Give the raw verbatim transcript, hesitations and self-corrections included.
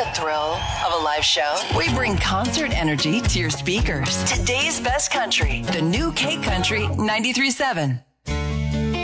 thrill of a live show? We bring concert energy to your speakers. Today's best country, the new K Country ninety-three point seven.